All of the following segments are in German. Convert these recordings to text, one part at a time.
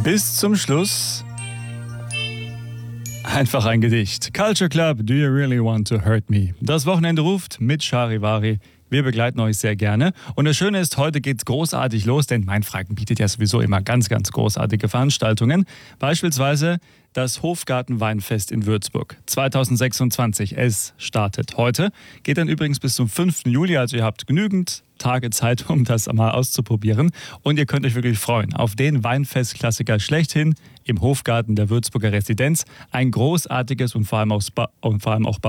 Bis zum Schluss einfach ein Gedicht. Culture Club, Do You Really Want to Hurt Me? Das Wochenende ruft mit Charivari. Wir begleiten euch sehr gerne. Und das Schöne ist, heute geht's großartig los, denn Mainfranken bietet ja sowieso immer ganz, ganz großartige Veranstaltungen. Beispielsweise das Hofgarten-Weinfest in Würzburg 2026. Es startet heute. Geht dann übrigens bis zum 5. Juli, also ihr habt genügend Tage Zeit, um das mal auszuprobieren. Und ihr könnt euch wirklich freuen auf den Weinfest-Klassiker schlechthin im Hofgarten der Würzburger Residenz. Ein großartiges und vor allem auch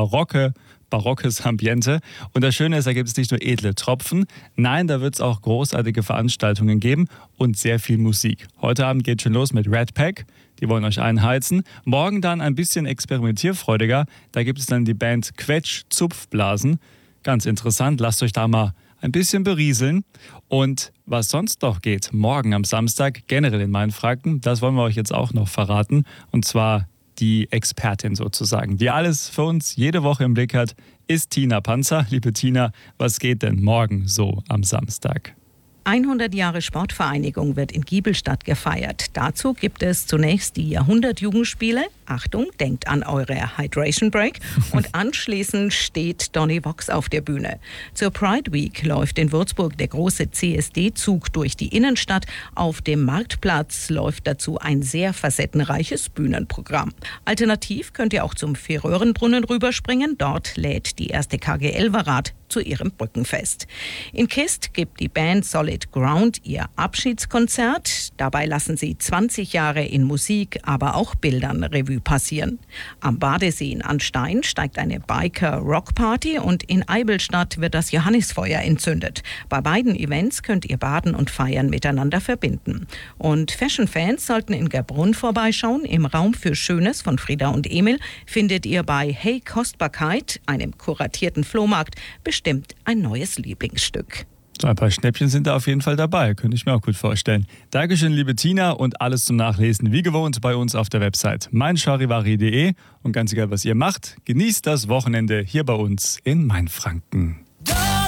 barockes Ambiente. Und das Schöne ist, da gibt es nicht nur edle Tropfen, nein, da wird es auch großartige Veranstaltungen geben und sehr viel Musik. Heute Abend geht schon los mit Red Pack, die wollen euch einheizen. Morgen dann ein bisschen experimentierfreudiger, da gibt es dann die Band Quetsch Zupfblasen. Ganz interessant, lasst euch da mal ein bisschen berieseln. Und was sonst noch geht, morgen am Samstag, generell in Mainfranken, das wollen wir euch jetzt auch noch verraten. Und zwar die Expertin sozusagen, die alles für uns jede Woche im Blick hat, ist Tina Panzer. Liebe Tina, was geht denn morgen so am Samstag? 100 Jahre Sportvereinigung wird in Giebelstadt gefeiert. Dazu gibt es zunächst die Jahrhundert-Jugendspiele. Achtung, denkt an eure Hydration Break. Und anschließend steht Donny Vox auf der Bühne. Zur Pride Week läuft in Würzburg der große CSD-Zug durch die Innenstadt. Auf dem Marktplatz läuft dazu ein sehr facettenreiches Bühnenprogramm. Alternativ könnt ihr auch zum Färöerenbrunnen rüberspringen. Dort lädt die erste KG Elverrad zu ihrem Brückenfest. In Kist gibt die Band Solid Ground ihr Abschiedskonzert. Dabei lassen sie 20 Jahre in Musik, aber auch Bildern Revue passieren. Am Badesee in Anstein steigt eine Biker-Rock-Party und in Eibelstadt wird das Johannisfeuer entzündet. Bei beiden Events könnt ihr Baden und Feiern miteinander verbinden. Und Fashion-Fans sollten in Gerbrunn vorbeischauen. Im Raum für Schönes von Frieda und Emil findet ihr bei Hey Kostbarkeit, einem kuratierten Flohmarkt, bestimmt ein neues Lieblingsstück. So ein paar Schnäppchen sind da auf jeden Fall dabei, könnte ich mir auch gut vorstellen. Dankeschön, liebe Tina, und alles zum Nachlesen wie gewohnt bei uns auf der Website meincharivari.de. Und ganz egal, was ihr macht, genießt das Wochenende hier bei uns in Mainfranken.